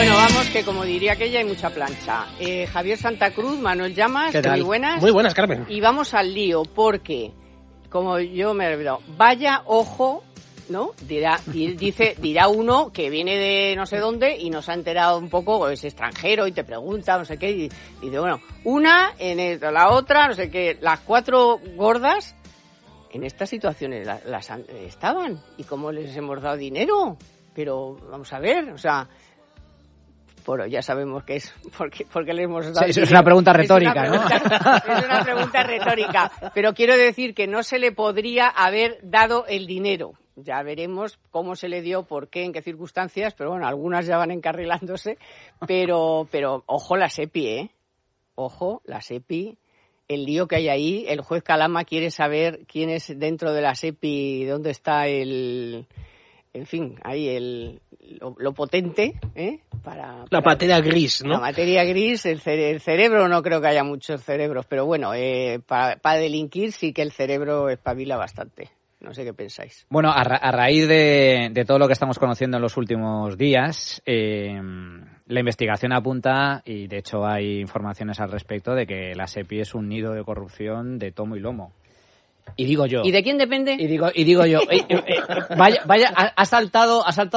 Bueno, vamos, que como diría aquella, hay mucha plancha. Javier Santa Cruz, Manuel Llamas, ¿qué tal? Muy buenas. Muy buenas, Carmen. Y vamos al lío, porque, como yo me he olvidado, vaya ojo, ¿no? Dirá uno que viene de no sé dónde y nos ha enterado un poco, o es extranjero y te pregunta, no sé qué, y dice, bueno, una en esto, la otra, no sé qué, las 4 gordas en estas situaciones estaban. ¿Y cómo les hemos dado dinero? Pero vamos a ver, o sea, bueno, ya sabemos que es porque le hemos dado sí, eso es una pregunta retórica, ¿no? Es una pregunta retórica, pero quiero decir que no se le podría haber dado el dinero. Ya veremos cómo se le dio, por qué, en qué circunstancias, pero bueno, algunas ya van encarrilándose, pero ojo la SEPI, ojo la SEPI, el lío que hay ahí. El juez Calama quiere saber quién es dentro de la SEPI, dónde está en fin, ahí lo potente, para la materia gris, ¿no? La materia gris, el cerebro, no creo que haya muchos cerebros, pero bueno, para delinquir sí que el cerebro espabila bastante. No sé qué pensáis. Bueno, a raíz de todo lo que estamos conociendo en los últimos días, la investigación apunta, y de hecho hay informaciones al respecto, de que la SEPI es un nido de corrupción de tomo y lomo. Y digo yo. ¿Y de quién depende? Y digo yo. Vaya, ha saltado